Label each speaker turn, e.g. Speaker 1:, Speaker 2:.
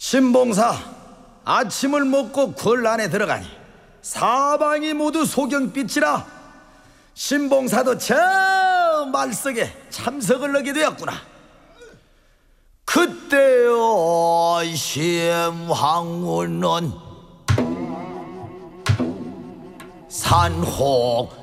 Speaker 1: 신봉사, 아침을 먹고 궐 안에 들어가니 사방이 모두 소경빛이라 신봉사도 저 말석에 참석을 하게 되었구나. 그때요 심황후는 산혹